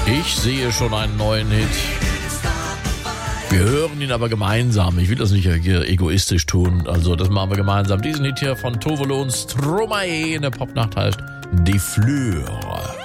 Ich sehe schon einen neuen Hit. Wir hören ihn aber gemeinsam. Ich will das nicht egoistisch tun. Also das machen wir gemeinsam. Diesen Hit hier von Tove Lo und Stromae in der Popnacht heißt Die Fleur.